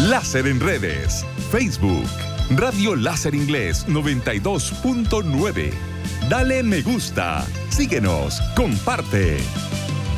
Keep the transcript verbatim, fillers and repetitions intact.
Láser en redes. Facebook. Radio Láser Inglés noventa y dos punto nueve. Dale me gusta. Síguenos. Comparte.